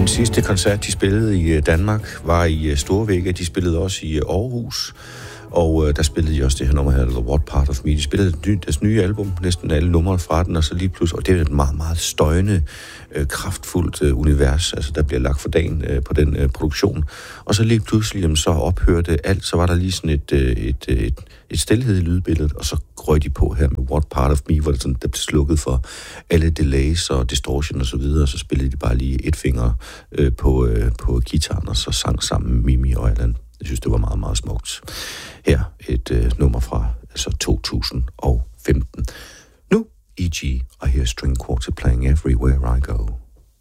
Den sidste koncert, de spillede i Danmark, var i Storvægge. De spillede også i Aarhus. Og der spillede de også det her nummer her, What Part of Me. De spillede deres nye album, næsten alle numre fra den, og så lige pludselig, og det er et meget, meget støjende, kraftfuldt univers, altså der bliver lagt for dagen på den produktion. Og så lige pludselig, så ophørte alt, så var der lige sådan et stilhed i lydbilledet, og så røg de på her med What Part of Me, hvor der blev slukket for alle delays og distortion og så videre, og så spillede de bare lige et finger på guitaren, og så sang sammen med Mimi og Allan. Jeg synes, det var meget, meget smukt. Her et nummer fra 2015. Nu, E.G. I hear string quartet playing everywhere I go.